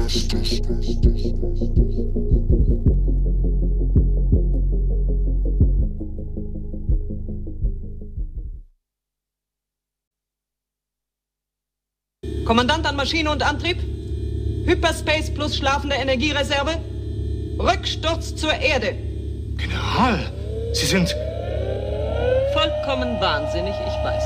Kommandant an Maschine und Antrieb. Hyperspace plus schlafende Energiereserve. Rücksturz zur Erde. General, Sie sind... Vollkommen wahnsinnig, ich weiß.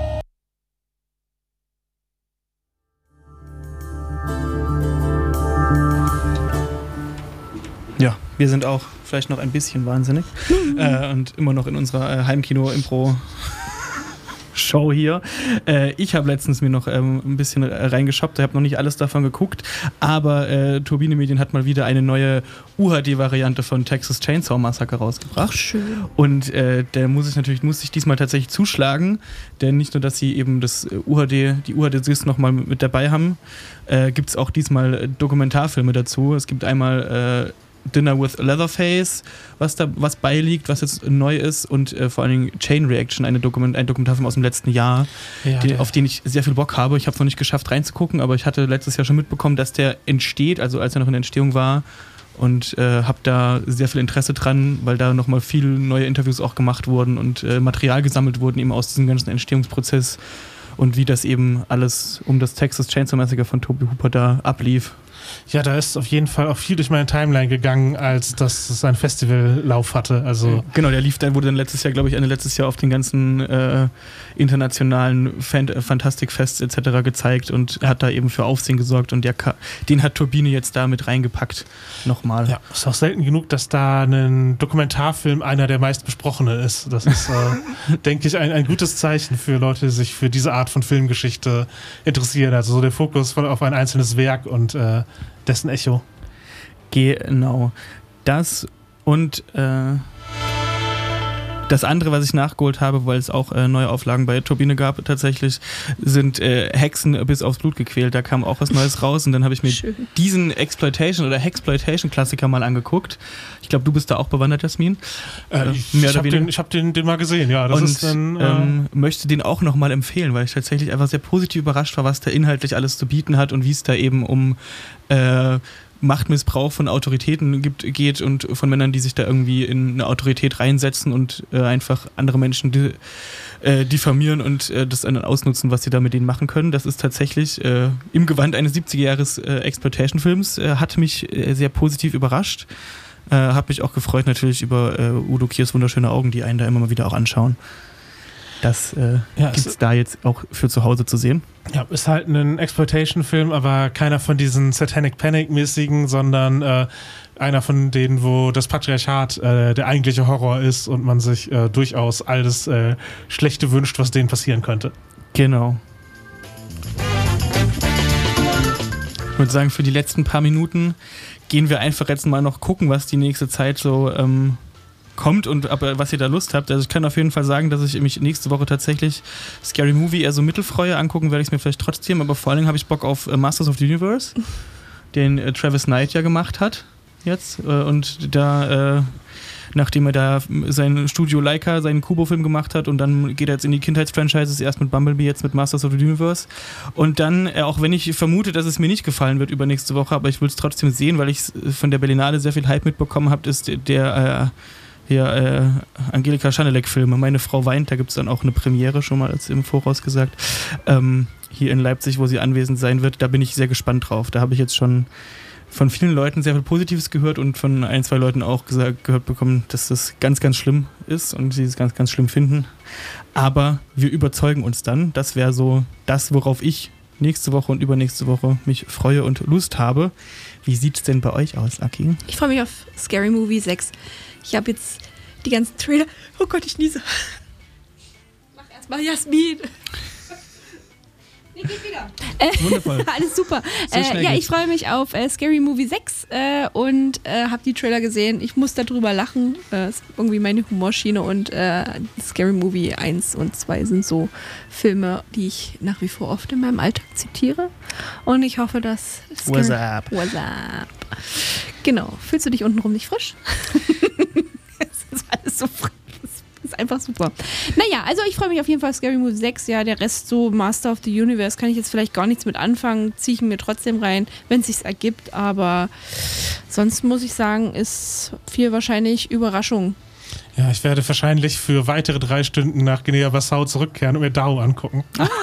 Ja, wir sind auch vielleicht noch ein bisschen wahnsinnig und immer noch in unserer Heimkino-Impro-Show hier. Ich habe letztens mir noch ein bisschen reingeschoppt, ich habe noch nicht alles davon geguckt, aber Turbine Medien hat mal wieder eine neue UHD-Variante von Texas Chainsaw Massacre rausgebracht. Ach, schön. Und der muss ich diesmal tatsächlich zuschlagen, denn nicht nur, dass sie eben die UHD-Disc nochmal mit dabei haben, gibt es auch diesmal Dokumentarfilme dazu. Es gibt einmal Dinner with Leatherface, was beiliegt, was jetzt neu ist, und vor allen Dingen Chain Reaction, ein Dokumentarfilm aus dem letzten Jahr, auf den ich sehr viel Bock habe. Ich habe es noch nicht geschafft reinzugucken, aber ich hatte letztes Jahr schon mitbekommen, dass der entsteht, also als er noch in der Entstehung war, und habe da sehr viel Interesse dran, weil da nochmal viele neue Interviews auch gemacht wurden und Material gesammelt wurden eben aus diesem ganzen Entstehungsprozess und wie das eben alles um das Texas Chainsaw Massacre von Tobe Hooper da ablief. Ja, da ist auf jeden Fall auch viel durch meine Timeline gegangen, als dass es einen Festivallauf hatte. Also genau, wurde dann letztes Jahr, glaube ich, auf den ganzen internationalen Fantastikfests etc. gezeigt und hat da eben für Aufsehen gesorgt, und den hat Turbine jetzt da mit reingepackt. Nochmal. Ja, ist auch selten genug, dass da ein Dokumentarfilm einer der meistbesprochenen ist. Das ist, denke ich, ein gutes Zeichen für Leute, die sich für diese Art von Filmgeschichte interessieren. Also so der Fokus auf ein einzelnes Werk und dessen Echo. Genau. Das und das andere, was ich nachgeholt habe, weil es auch neue Auflagen bei Turbine gab, tatsächlich, sind Hexen bis aufs Blut gequält. Da kam auch was Neues raus, und dann habe ich mir diesen Exploitation- oder Hexploitation-Klassiker mal angeguckt. Ich glaube, du bist da auch bewandert, Jasmin. Ich habe den mal gesehen, ja. Das ist dann, möchte den auch nochmal empfehlen, weil ich tatsächlich einfach sehr positiv überrascht war, was da inhaltlich alles zu bieten hat und wie es da eben um Machtmissbrauch von Autoritäten geht und von Männern, die sich da irgendwie in eine Autorität reinsetzen und einfach andere Menschen diffamieren und das dann ausnutzen, was sie da mit denen machen können. Das ist tatsächlich im Gewand eines 70er-Jahres-Exploitation-Films, hat mich sehr positiv überrascht. Habe mich auch gefreut natürlich über Udo Kiers wunderschöne Augen, die einen da immer mal wieder auch anschauen. Das gibt es da jetzt auch für zu Hause zu sehen. Ja, ist halt ein Exploitation-Film, aber keiner von diesen Satanic Panic-mäßigen, sondern einer von denen, wo das Patriarchat der eigentliche Horror ist und man sich durchaus alles Schlechte wünscht, was denen passieren könnte. Genau. Ich würde sagen, für die letzten paar Minuten gehen wir einfach jetzt mal noch gucken, was die nächste Zeit so kommt und was ihr da Lust habt. Also ich kann auf jeden Fall sagen, dass ich mich nächste Woche tatsächlich Scary Movie eher so mittelfreue. Angucken werde ich es mir vielleicht trotzdem, aber vor allen Dingen habe ich Bock auf Masters of the Universe, den Travis Knight ja gemacht hat jetzt, und da nachdem er da sein Studio Leica, seinen Kubo-Film gemacht hat, und dann geht er jetzt in die Kindheitsfranchises, erst mit Bumblebee, jetzt mit Masters of the Universe, und dann, auch wenn ich vermute, dass es mir nicht gefallen wird übernächste Woche, aber ich will es trotzdem sehen, weil ich von der Berlinale sehr viel Hype mitbekommen habe, ist der Angelika Schanelek-Filme. Meine Frau weint, da gibt es dann auch eine Premiere, schon mal als im Voraus gesagt, hier in Leipzig, wo sie anwesend sein wird. Da bin ich sehr gespannt drauf. Da habe ich jetzt schon von vielen Leuten sehr viel Positives gehört und von ein, zwei Leuten auch gehört bekommen, dass das ganz, ganz schlimm ist und sie es ganz, ganz schlimm finden. Aber wir überzeugen uns dann. Das wäre so das, worauf ich nächste Woche und übernächste Woche mich freue und Lust habe. Wie sieht es denn bei euch aus, Aki? Ich freue mich auf Scary Movie 6. Ich habe jetzt die ganzen Trailer. Oh Gott, ich niese. Mach erstmal Jasmin. Nee, geht wieder. Wundervoll. Alles super. Ich freue mich auf Scary Movie 6 und habe die Trailer gesehen. Ich muss darüber lachen. Ist irgendwie meine Humorschiene, und Scary Movie 1 und 2 sind so Filme, die ich nach wie vor oft in meinem Alltag zitiere. Und ich hoffe, dass What's up? What's up? Genau. Fühlst du dich untenrum nicht frisch? Es ist alles so frisch. Es ist ist einfach super. Naja, also ich freue mich auf jeden Fall auf Scary Movie 6. Ja, der Rest so Master of the Universe kann ich jetzt vielleicht gar nichts mit anfangen. Ziehe ich mir trotzdem rein, wenn es sich ergibt. Aber sonst muss ich sagen, ist viel wahrscheinlich Überraschung. Ja, ich werde wahrscheinlich für weitere 3 Stunden nach Guinea-Bissau zurückkehren und mir Dao angucken.